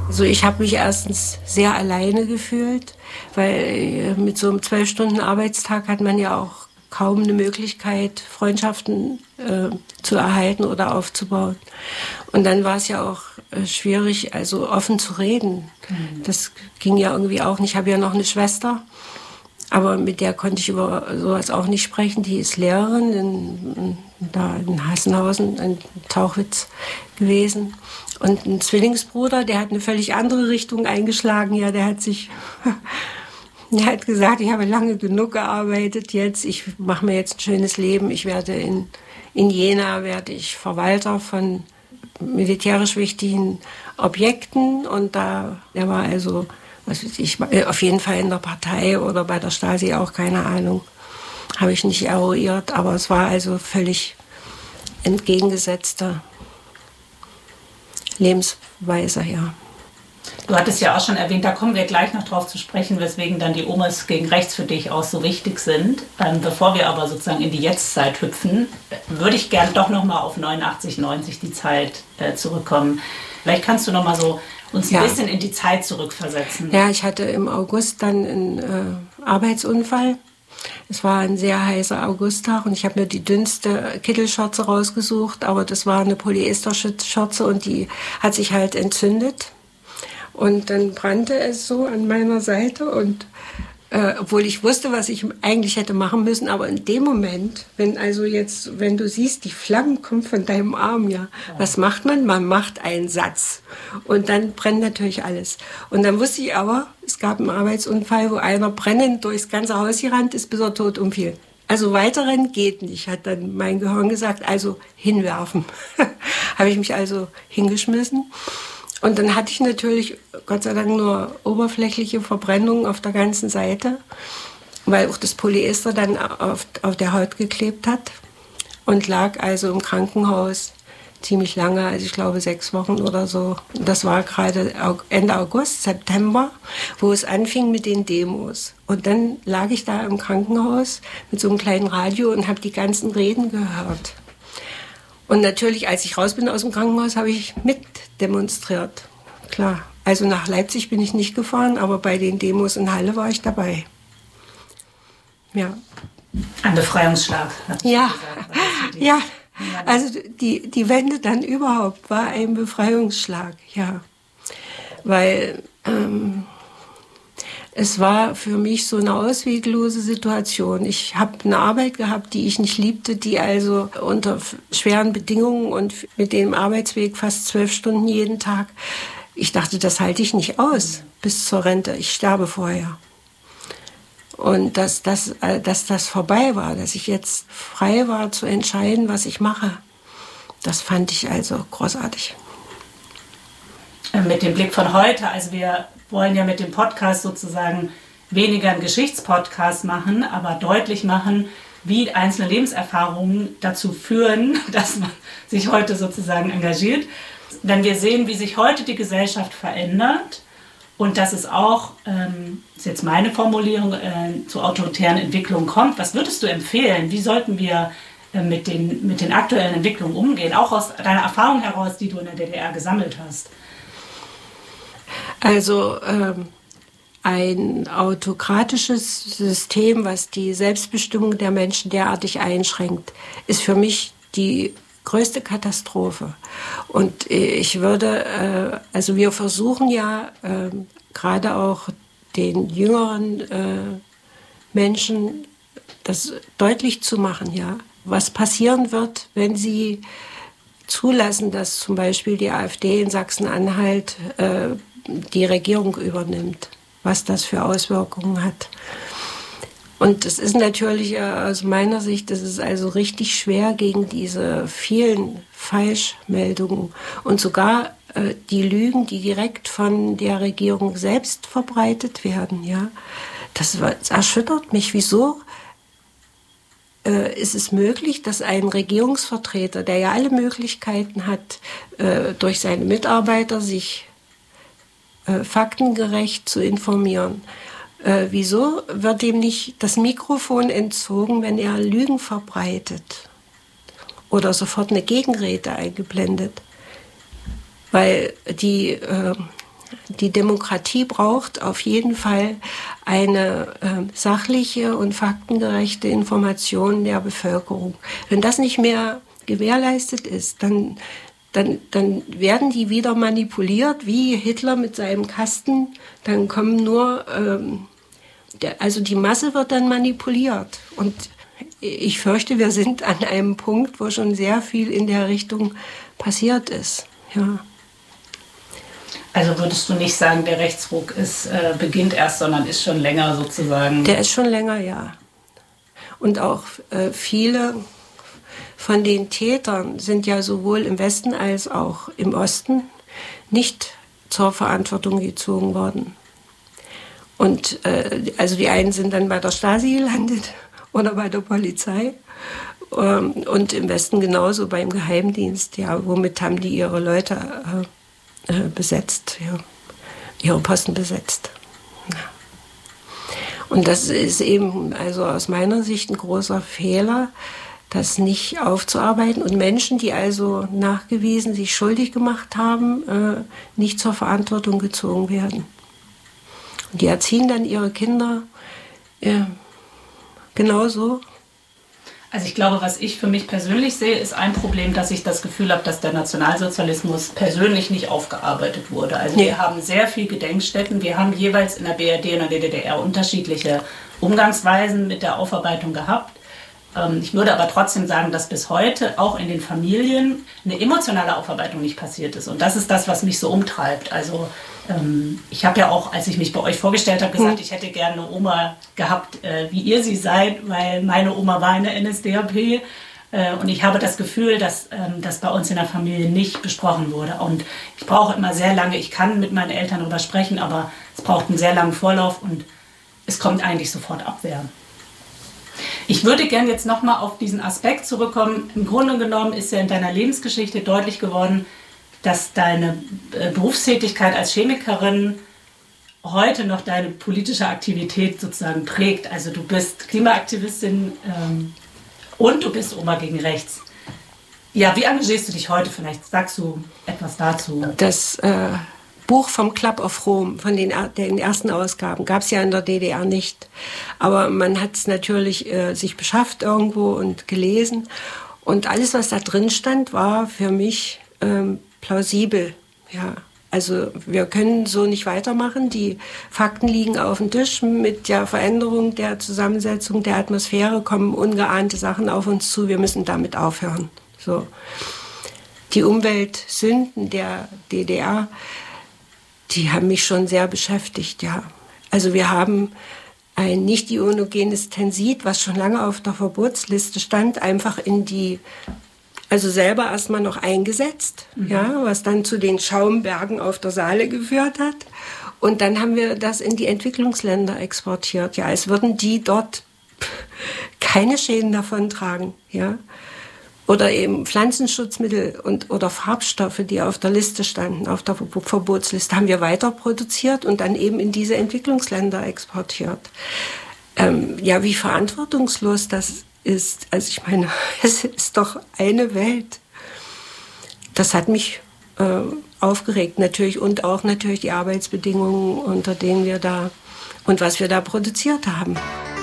Also ich habe mich erstens sehr alleine gefühlt, weil mit so einem 12-Stunden-Arbeitstag hat man ja auch kaum eine Möglichkeit, Freundschaften zu erhalten oder aufzubauen. Und dann war es ja auch schwierig, also offen zu reden. Das ging ja irgendwie auch nicht. Ich habe ja noch eine Schwester, aber mit der konnte ich über sowas auch nicht sprechen. Die ist Lehrerin da in Hassenhausen, in Tauchwitz gewesen. Und ein Zwillingsbruder, der hat eine völlig andere Richtung eingeschlagen. Ja, der hat gesagt, ich habe lange genug gearbeitet jetzt. Ich mache mir jetzt ein schönes Leben. Ich werde in Jena werde ich Verwalter von militärisch wichtigen Objekten. Und der war also, was weiß ich, auf jeden Fall in der Partei oder bei der Stasi auch, keine Ahnung. Habe ich nicht eruiert. Aber es war also völlig entgegengesetzte Lebensweise, ja. Du hattest ja auch schon erwähnt, da kommen wir gleich noch drauf zu sprechen, weswegen dann die Omas gegen rechts für dich auch so wichtig sind. Bevor wir aber sozusagen in die Jetztzeit hüpfen, würde ich gern doch nochmal auf 89, 90 die Zeit zurückkommen. Vielleicht kannst du nochmal so uns ein bisschen in die Zeit zurückversetzen. Ja, ich hatte im August dann einen Arbeitsunfall. Es war ein sehr heißer Augusttag und ich habe mir die dünnste Kittelschürze rausgesucht, aber das war eine Polyesterschürze und die hat sich halt entzündet. Und dann brannte es so an meiner Seite und obwohl ich wusste, was ich eigentlich hätte machen müssen, aber in dem Moment, wenn du siehst, die Flammen kommen von deinem Arm, ja, was macht man? Man macht einen Satz und dann brennt natürlich alles. Und dann wusste ich aber, es gab einen Arbeitsunfall, wo einer brennend durchs ganze Haus gerannt ist, bis er tot umfiel. Also weiterrennen geht nicht, hat dann mein Gehirn gesagt, also hinwerfen. Habe ich mich also hingeschmissen. Und dann hatte ich natürlich, Gott sei Dank, nur oberflächliche Verbrennungen auf der ganzen Seite, weil auch das Polyester dann auf der Haut geklebt hat und lag also im Krankenhaus ziemlich lange, also ich glaube 6 Wochen oder so. Das war gerade Ende August, September, wo es anfing mit den Demos. Und dann lag ich da im Krankenhaus mit so einem kleinen Radio und habe die ganzen Reden gehört. Und natürlich, als ich raus bin aus dem Krankenhaus, habe ich mit demonstriert. Klar, also nach Leipzig bin ich nicht gefahren, aber bei den Demos in Halle war ich dabei. Ja. Ein Befreiungsschlag. Ja, ja. Also die Wende dann überhaupt war ein Befreiungsschlag, ja. Weil es war für mich so eine ausweglose Situation. Ich habe eine Arbeit gehabt, die ich nicht liebte, die also unter schweren Bedingungen und mit dem Arbeitsweg fast 12 Stunden jeden Tag. Ich dachte, das halte ich nicht aus bis zur Rente. Ich sterbe vorher. Und dass das vorbei war, dass ich jetzt frei war zu entscheiden, was ich mache, das fand ich also großartig. Mit dem Blick von heute, also wir wollen ja mit dem Podcast sozusagen weniger einen Geschichtspodcast machen, aber deutlich machen, wie einzelne Lebenserfahrungen dazu führen, dass man sich heute sozusagen engagiert. Wenn wir sehen, wie sich heute die Gesellschaft verändert und dass es auch, ist jetzt meine Formulierung, zu autoritären Entwicklungen kommt, was würdest du empfehlen? Wie sollten wir mit den aktuellen Entwicklungen umgehen, auch aus deiner Erfahrung heraus, die du in der DDR gesammelt hast? Also ein autokratisches System, was die Selbstbestimmung der Menschen derartig einschränkt, ist für mich die größte Katastrophe. Und ich würde, also wir versuchen ja gerade auch den jüngeren Menschen das deutlich zu machen, ja, was passieren wird, wenn sie zulassen, dass zum Beispiel die AfD in Sachsen-Anhalt die Regierung übernimmt, was das für Auswirkungen hat. Und es ist natürlich aus meiner Sicht, das ist also richtig schwer gegen diese vielen Falschmeldungen und sogar die Lügen, die direkt von der Regierung selbst verbreitet werden. Ja, das erschüttert mich. Wieso ist es möglich, dass ein Regierungsvertreter, der ja alle Möglichkeiten hat, durch seine Mitarbeiter sich faktengerecht zu informieren. Wieso wird ihm nicht das Mikrofon entzogen, wenn er Lügen verbreitet? Oder sofort eine Gegenrede eingeblendet? Weil die die Demokratie braucht auf jeden Fall eine sachliche und faktengerechte Information der Bevölkerung. Wenn das nicht mehr gewährleistet ist, dann werden die wieder manipuliert, wie Hitler mit seinem Kasten. Dann kommen nur, also die Masse wird dann manipuliert. Und ich fürchte, wir sind an einem Punkt, wo schon sehr viel in der Richtung passiert ist. Ja. Also würdest du nicht sagen, der Rechtsruck beginnt erst, sondern ist schon länger sozusagen? Der ist schon länger, ja. Und auch viele von den Tätern sind ja sowohl im Westen als auch im Osten nicht zur Verantwortung gezogen worden. Und also die einen sind dann bei der Stasi gelandet oder bei der Polizei und im Westen genauso beim Geheimdienst. Ja, womit haben die ihre Leute besetzt, ja, ihre Posten besetzt. Ja. Und das ist eben also aus meiner Sicht ein großer Fehler, das nicht aufzuarbeiten und Menschen, die also nachgewiesen sich schuldig gemacht haben, nicht zur Verantwortung gezogen werden. Und die erziehen dann ihre Kinder genauso. Also ich glaube, was ich für mich persönlich sehe, ist ein Problem, dass ich das Gefühl habe, dass der Nationalsozialismus persönlich nicht aufgearbeitet wurde. Also wir haben sehr viel Gedenkstätten, wir haben jeweils in der BRD und der DDR unterschiedliche Umgangsweisen mit der Aufarbeitung gehabt. Ich würde aber trotzdem sagen, dass bis heute auch in den Familien eine emotionale Aufarbeitung nicht passiert ist. Und das ist das, was mich so umtreibt. Also ich habe ja auch, als ich mich bei euch vorgestellt habe, gesagt, ich hätte gerne eine Oma gehabt, wie ihr sie seid, weil meine Oma war in der NSDAP. Und ich habe das Gefühl, dass das bei uns in der Familie nicht besprochen wurde. Und ich brauche immer sehr lange, ich kann mit meinen Eltern darüber sprechen, aber es braucht einen sehr langen Vorlauf und es kommt eigentlich sofort Abwehr. Ich würde gerne jetzt nochmal auf diesen Aspekt zurückkommen. Im Grunde genommen ist ja in deiner Lebensgeschichte deutlich geworden, dass deine Berufstätigkeit als Chemikerin heute noch deine politische Aktivität sozusagen prägt. Also du bist Klimaaktivistin und du bist Oma gegen Rechts. Ja, wie engagierst du dich heute? Vielleicht sagst du etwas dazu. Das Buch vom Club of Rome, von den ersten Ausgaben, gab es ja in der DDR nicht. Aber man hat es natürlich sich beschafft irgendwo und gelesen. Und alles, was da drin stand, war für mich plausibel. Ja. Also wir können so nicht weitermachen. Die Fakten liegen auf dem Tisch. Mit der Veränderung der Zusammensetzung der Atmosphäre kommen ungeahnte Sachen auf uns zu. Wir müssen damit aufhören. So. Die Umweltsünden der DDR, die haben mich schon sehr beschäftigt, ja. Also wir haben ein nicht ionogenes Tensid, was schon lange auf der Verbotsliste stand, einfach also selber erstmal noch eingesetzt, ja, was dann zu den Schaumbergen auf der Saale geführt hat. Und dann haben wir das in die Entwicklungsländer exportiert, ja, als würden die dort keine Schäden davon tragen, ja. Oder eben Pflanzenschutzmittel oder Farbstoffe, die auf der Liste standen, auf der Verbotsliste, haben wir weiter produziert und dann eben in diese Entwicklungsländer exportiert. Ja, wie verantwortungslos das ist. Also ich meine, es ist doch eine Welt. Das hat mich aufgeregt natürlich und auch natürlich die Arbeitsbedingungen, unter denen wir da und was wir da produziert haben.